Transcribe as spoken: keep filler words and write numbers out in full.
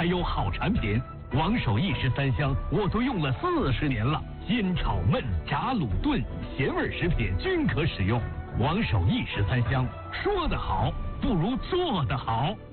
才有好产品。王守义十三香我都用了四十年了，煎炒焖炸卤炖咸味食品均可使用。王守义十三香，说得好不如做得好。